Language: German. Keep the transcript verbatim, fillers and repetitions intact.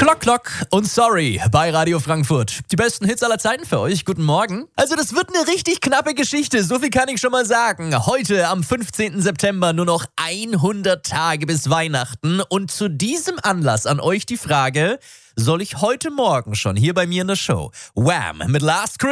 Klock, Klock und Sorry bei Radio Frankfurt. Die besten Hits aller Zeiten für euch. Guten Morgen. Also das wird eine richtig knappe Geschichte, so viel kann ich schon mal sagen. Heute am fünfzehnten September nur noch hundert Tage bis Weihnachten. Und zu diesem Anlass an euch die Frage, soll ich heute Morgen schon hier bei mir in der Show Wham! Mit Last Christmas